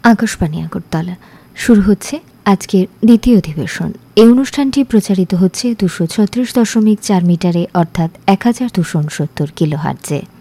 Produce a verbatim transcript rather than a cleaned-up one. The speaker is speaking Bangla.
আকাশবাণী আগরতলা শুরু হচ্ছে আজকের দ্বিতীয় অধিবেশন। এই অনুষ্ঠানটি প্রচারিত হচ্ছে দুশো ছত্রিশ দশমিক চার মিটারে অর্থাৎ এক হাজার দুশো উনসত্তর কিলো হার্টজে।